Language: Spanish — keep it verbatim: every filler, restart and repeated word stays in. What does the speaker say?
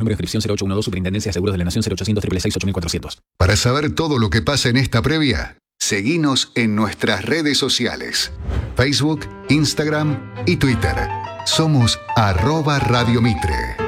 Número de inscripción cero ocho uno dos, Superintendencia de Seguros de la Nación, cero ochocientos, seiscientos sesenta y ocho mil cuatrocientos. Para saber todo lo que pasa en esta previa, seguinos en nuestras redes sociales. Facebook, Instagram y Twitter. Somos arroba Radio Mitre.